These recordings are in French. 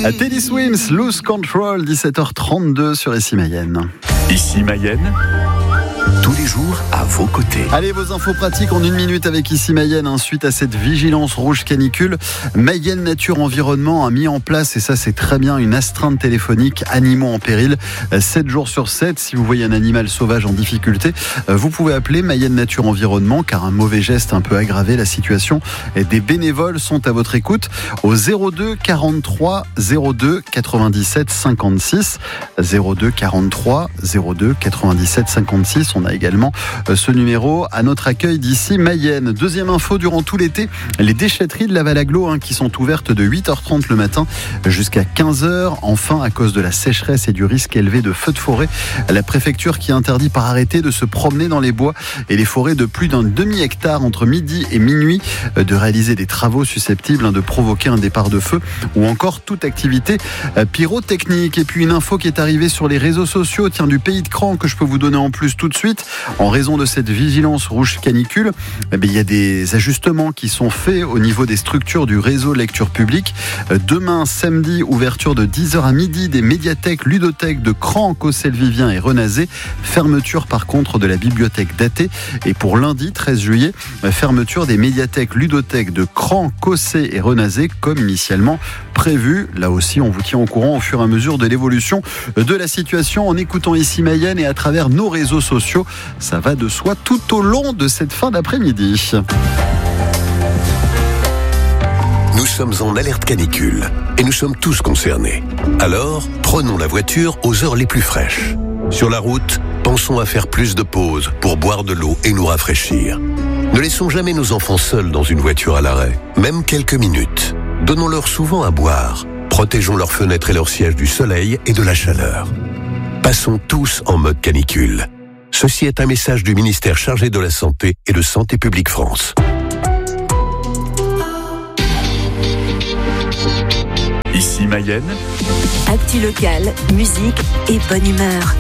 Teddy Swims, Lose Control, 17h32 sur Ici Mayenne. Ici Mayenne, tous les jours à vos côtés. Allez, vos infos pratiques en 1 minute avec Ici Mayenne. Suite à cette vigilance rouge canicule, Mayenne Nature Environnement a mis en place, et ça c'est très bien, une astreinte téléphonique animaux en péril, 7 jours sur 7. Si vous voyez un animal sauvage en difficulté, vous pouvez appeler Mayenne Nature Environnement, car un mauvais geste un peu aggravé la situation. Et des bénévoles sont à votre écoute au 02 43 02 97 56. 02 43 02 97 56. On a également ce numéro à notre accueil d'Ici Mayenne. Deuxième info, durant tout l'été, les déchetteries de Laval-Aglo qui sont ouvertes de 8h30 le matin jusqu'à 15h. Enfin, à cause de la sécheresse et du risque élevé de feux de forêt, la préfecture qui interdit par arrêté de se promener dans les bois et les forêts de plus d'un demi-hectare entre midi et minuit, de réaliser des travaux susceptibles de provoquer un départ de feu ou encore toute activité pyrotechnique. Et puis une info qui est arrivée sur les réseaux sociaux, du Pays de Cran, que je peux vous donner en plus tout de suite. En raison de cette vigilance rouge canicule, il y a des ajustements qui sont faits au niveau des structures du réseau lecture publique. Demain, samedi, ouverture de 10h à midi des médiathèques, ludothèques de Cran, Cossel-Vivien et Renazé. Fermeture par contre de la bibliothèque d'Athée. Et pour lundi 13 juillet, fermeture des médiathèques, ludothèques de Cran, Cossé et Renazé comme initialement prévu. Là aussi, on vous tient au courant au fur et à mesure de l'évolution de la situation en écoutant Ici Mayenne et à travers nos réseaux sociaux. Ça va de soi tout au long de cette fin d'après-midi. Nous sommes en alerte canicule et nous sommes tous concernés. Alors, prenons la voiture aux heures les plus fraîches. Sur la route, pensons à faire plus de pauses pour boire de l'eau et nous rafraîchir. Ne laissons jamais nos enfants seuls dans une voiture à l'arrêt, même quelques minutes. Donnons-leur souvent à boire. Protégeons leurs fenêtres et leurs sièges du soleil et de la chaleur. Passons tous en mode canicule. Ceci est un message du ministère chargé de la Santé et de Santé publique France. Ici Mayenne, actu locale, musique et bonne humeur.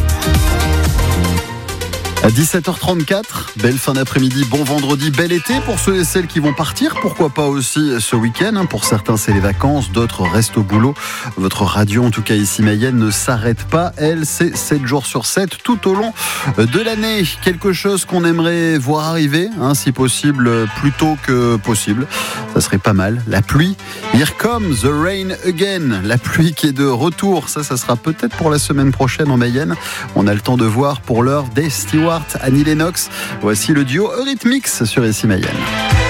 À 17h34, belle fin d'après-midi, bon vendredi, bel été pour ceux et celles qui vont partir. Pourquoi pas aussi ce week-end. Pour certains, c'est les vacances, d'autres restent au boulot. Votre radio, en tout cas Ici Mayenne, ne s'arrête pas. Elle, c'est 7 jours sur 7 tout au long de l'année. Quelque chose qu'on aimerait voir arriver, si possible, plus tôt que possible. Ça serait pas mal. La pluie. Here comes the rain again. La pluie qui est de retour. Ça sera peut-être pour la semaine prochaine en Mayenne. On a le temps de voir. Pour l'heure, Dave Stewart, Annie Lennox. Voici le duo Eurythmics sur Ici Mayenne.